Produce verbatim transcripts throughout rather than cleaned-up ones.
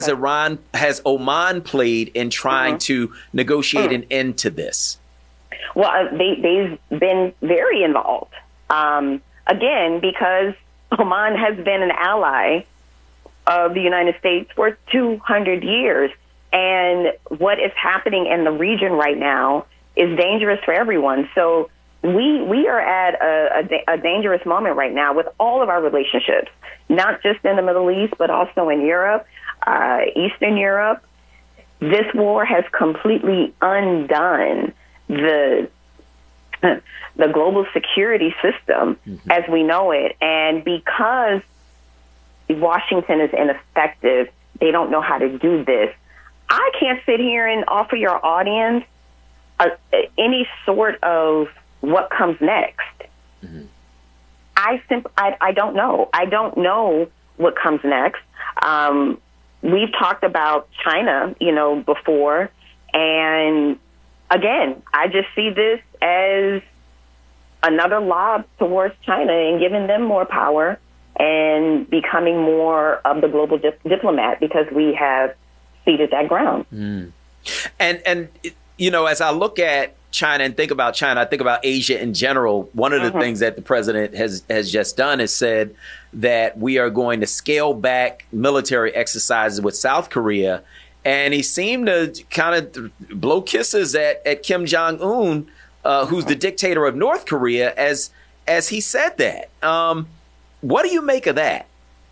Has Iran, has Oman played in trying mm-hmm. to negotiate mm-hmm. an end to this? Well, uh, they, they've been very involved. Um, again, because Oman has been an ally of the United States for two hundred years. And what is happening in the region right now is dangerous for everyone. So we we are at a, a, a dangerous moment right now with all of our relationships, not just in the Middle East, but also in Europe, uh, Eastern Europe. This war has completely undone the the global security system mm-hmm. as we know it. And because Washington is ineffective, they don't know how to do this. I can't sit here and offer your audience uh, any sort of what comes next. Mm-hmm. I, simp- I I don't know. I don't know what comes next. Um, we've talked about China, you know, before, and again, I just see this as another lob towards China and giving them more power and becoming more of the global di- diplomat because we have ceded that ground. Mm. And, and you know, as I look at China and think about China, I think about Asia in general. One of the mm-hmm. things that the president has, has just done is said that we are going to scale back military exercises with South Korea. And he seemed to kind of blow kisses at, at Kim Jong-un, uh, who's the dictator of North Korea, as as he said that. Um, what do you make of that?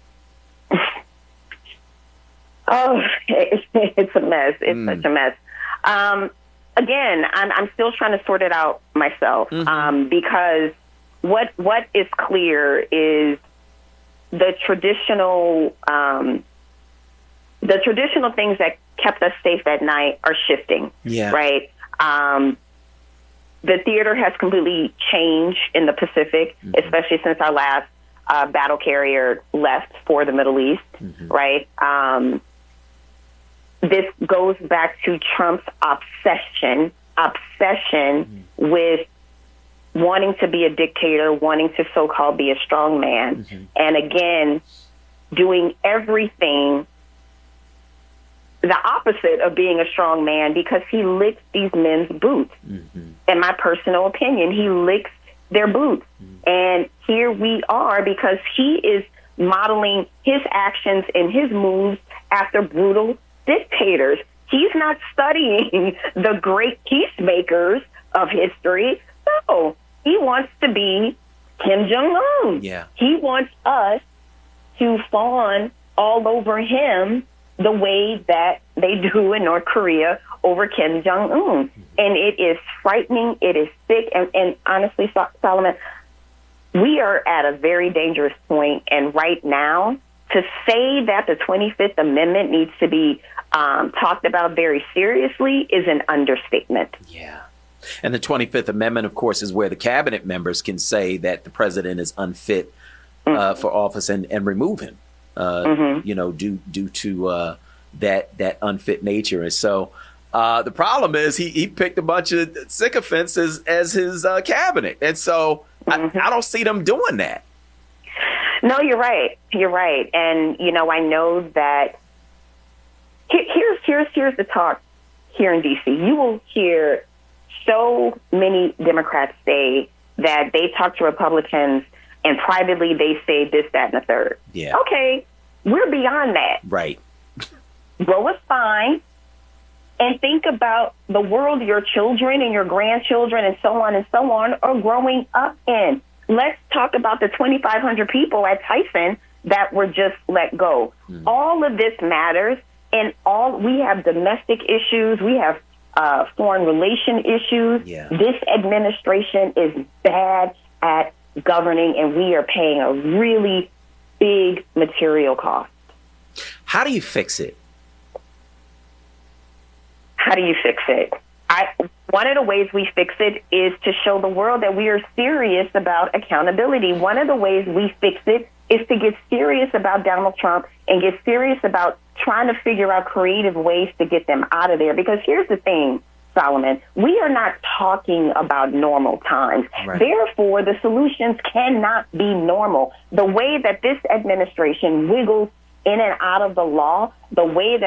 Oh, it's, it's a mess. It's mm. such a mess. Um, again, I'm, I'm still trying to sort it out myself mm-hmm. um, because what what is clear is the traditional um, the traditional things that kept us safe at night are shifting. Yeah. Right. Um, the theater has completely changed in the Pacific, mm-hmm. especially since our last uh, battle carrier left for the Middle East. Mm-hmm. Right. Um, this goes back to Trump's obsession, obsession mm-hmm. with wanting to be a dictator, wanting to so-called be a strong man, mm-hmm. and again, doing everything the opposite of being a strong man because he licks these men's boots. Mm-hmm. In my personal opinion, he licks their boots. Mm-hmm. And here we are because he is modeling his actions and his moves after brutal dictators. He's not studying the great peacemakers of history. No, he wants to be Kim Jong-un. Yeah. He wants us to fawn all over him the way that they do in North Korea over Kim Jong-un. Mm-hmm. And it is frightening. It is sick. And, and honestly, Solomon, we are at a very dangerous point. And right now, to say that the twenty-fifth Amendment needs to be um, talked about very seriously is an understatement. Yeah. And the twenty-fifth Amendment, of course, is where the cabinet members can say that the president is unfit uh, mm-hmm. for office and, and remove him. Uh, mm-hmm. you know, due due to uh, that that unfit nature, and so uh, the problem is he, he picked a bunch of sycophants as, as his uh, cabinet, and so mm-hmm. I, I don't see them doing that. No, you're right. You're right, and you know I know that. Here's here's here's the talk here in D C. You will hear so many Democrats say that they talk to Republicans. And privately, they say this, that, and the third. Yeah. Okay, we're beyond that. Right. Grow a spine and think about the world your children and your grandchildren and so on and so on are growing up in. Let's talk about the twenty-five hundred people at Tyson that were just let go. Mm. All of this matters, and all we have domestic issues. We have uh, foreign relation issues. Yeah. This administration is bad at governing, and we are paying a really big material cost. How do you fix it? How do you fix it? I, one of the ways we fix it is to show the world that we are serious about accountability. One of the ways we fix it is to get serious about Donald Trump and get serious about trying to figure out creative ways to get them out of there. Because here's the thing, Solomon, we are not talking about normal times. Right. Therefore, the solutions cannot be normal. The way that this administration wiggles in and out of the law, the way that